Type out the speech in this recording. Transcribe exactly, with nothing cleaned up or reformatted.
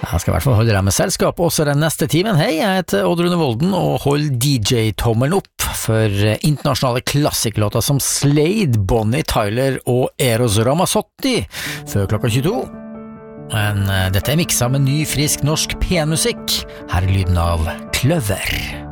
Jeg skal i hvert fall holde deg med selskap også den neste timen. Hei, jeg heter Odd Rune Volden og hold D J-tommelen opp for internasjonale klassiklåter som Slade, Bonnie Tyler og Eros Ramazzotti før klokka tjueto. Men dette er miksa med ny, frisk norsk penmusikk. Her er lyden av Kløver.